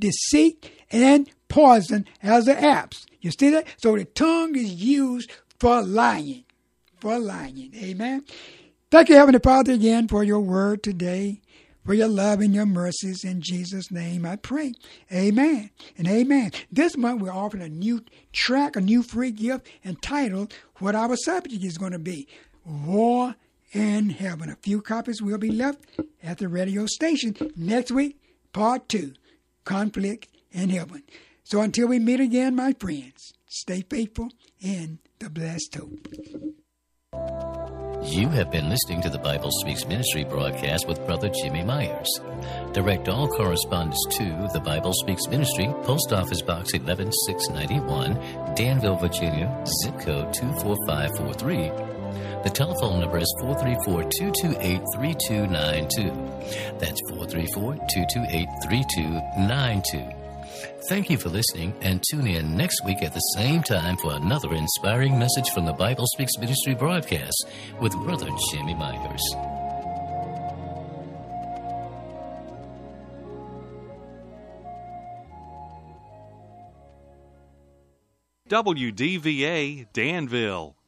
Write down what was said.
deceit, and poison as the apps. You see that? So the tongue is used for lying. For lying. Amen. Thank you, Heavenly Father, again for your word today, for your love and your mercies. In Jesus' name I pray. Amen and amen. This month we're offering a new track, a new free gift entitled what our subject is going to be, War in Heaven. A few copies will be left at the radio station. Next week, part 2, Conflict in Heaven. So until we meet again, my friends, stay faithful in the blessed hope. You have been listening to the Bible Speaks Ministry broadcast with Brother Jimmy Myers. Direct all correspondence to the Bible Speaks Ministry, Post Office Box 11691, Danville, Virginia, zip code 24543. The telephone number is 434-228-3292. That's 434-228-3292. Thank you for listening, and tune in next week at the same time for another inspiring message from the Bible Speaks Ministry broadcast with Brother Jimmy Myers. WDVA Danville.